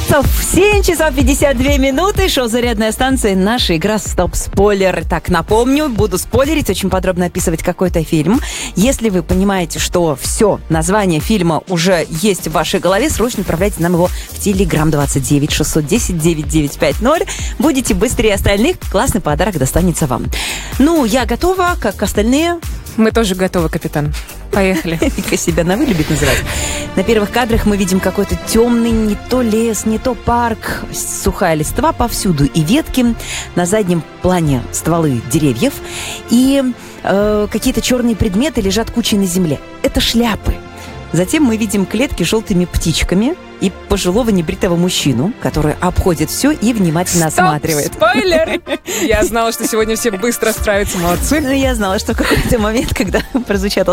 7 часов 52 минуты. Шоу «Зарядная станция». Наша игра «Стоп-спойлер». Так, напомню, буду спойлерить, очень подробно описывать какой-то фильм. Если вы понимаете, что все, название фильма уже есть в вашей голове, срочно отправляйте нам его в Телеграм 29 610 9950. Будете быстрее остальных, классный подарок достанется вам. Ну, я готова, как остальные. Мы тоже готовы, капитан. Поехали. Вика себя на «вы» любит называть. На первых кадрах мы видим какой-то темный, не то лес, не то парк. Сухая листва повсюду и ветки. На заднем плане стволы деревьев. И какие-то черные предметы лежат кучей на земле. Это шляпы. Затем мы видим клетки с желтыми птичками и пожилого небритого мужчину, который обходит все и внимательно осматривает. Спойлер! Я знала, что сегодня все быстро справятся, молодцы. Ну, я знала, что в какой-то момент, когда прозвучат